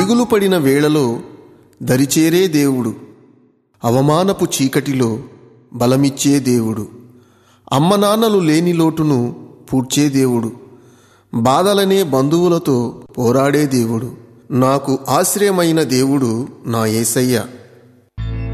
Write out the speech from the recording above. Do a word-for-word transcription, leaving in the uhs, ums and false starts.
దిగులు పడిన వేళలో దరిచేరే దేవుడు, అవమానపు చీకటిలో బలమిచ్చే దేవుడు, అమ్మ నాన్నలు లేని లోటును పూడ్చే దేవుడు, బాధలనే బంధువులతో పోరాడే దేవుడు. నాకు ఆశ్రయమైన దేవుడు నా యేసయ్య.